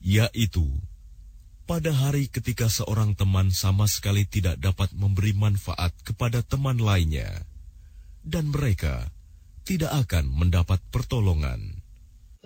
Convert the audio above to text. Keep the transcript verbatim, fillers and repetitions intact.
yaitu pada hari ketika seorang teman sama sekali tidak dapat memberi manfaat kepada teman lainnya, dan mereka tidak akan mendapat pertolongan.